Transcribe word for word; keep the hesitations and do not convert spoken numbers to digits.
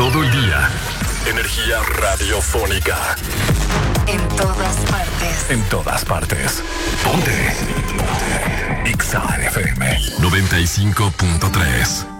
todo el día. Energía radiofónica. En todas partes. En todas partes. Ponte. Ponte. Exa F M noventa y cinco punto tres.